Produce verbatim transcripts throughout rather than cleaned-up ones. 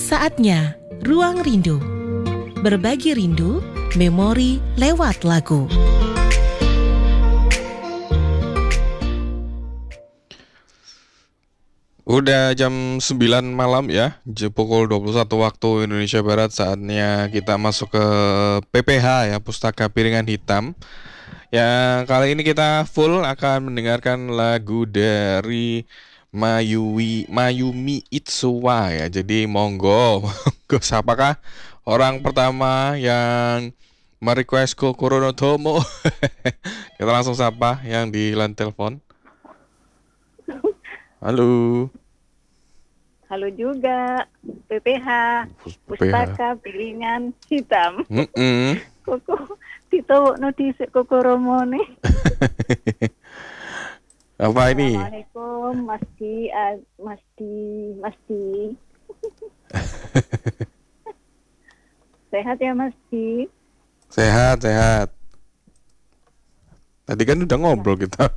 Saatnya Ruang Rindu. Berbagi rindu, memori lewat lagu. Udah jam sembilan malam ya, j- pukul dua puluh satu waktu Indonesia Barat. Saatnya kita masuk ke P P H ya, Pustaka Piringan Hitam. Yang kali ini kita full akan mendengarkan lagu dari Mayui, Mayumi Itsuwa ya. Jadi monggo, monggo siapakah orang pertama yang merequest Kokoro no Tomo? Kita langsung sapa yang di line telepon. Halo. Halo juga, P P H, P P H. Pustaka Piringan Hitam. Mm-mm. Koko, dito no disik koko romo nih. Apa ini? Assalamualaikum, Mas Di, uh, Mas Di, Mas Di. Sehat ya Mas Di? Sehat, sehat. Tadi kan udah ngobrol kita.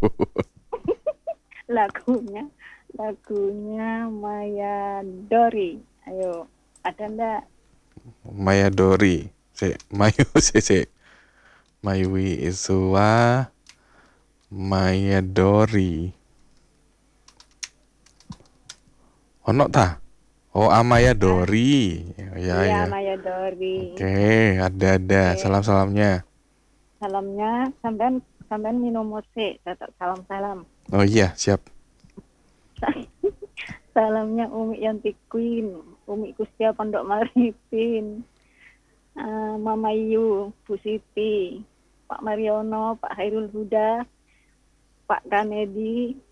Lagunya, lagunya Maya Dori. Ayo, ada ndak? Maya Dori. Si, Mayu si, si. Mayui Isuwa. Maya Dori. Ono ta? Oh, Amaya Dori. Ya, Iya, ya. Maya Dori. Oke, ada-ada. Oke. Salam-salamnya. Salamnya, sampean sampean minum musik, tetap salam-salam. Oh iya, siap. Salamnya Umi Yanti Queen, Umi Kustia Pondok Maripin, uh, Mama Yu, Bu Siti, Pak Mariono, Pak Hairul Huda, Pak Kanedi,